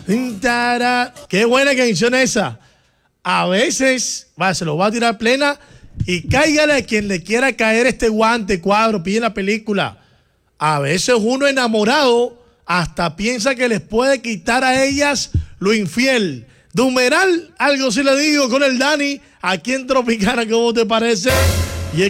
Qué buena canción esa. A veces, se lo va a tirar plena y cáigale a quien le quiera caer este guante, cuadro, pide la película. A veces uno enamorado hasta piensa que les puede quitar a ellas lo infiel. De Humeral, algo sí le digo con el Dani, aquí en Tropicana, ¿cómo te parece?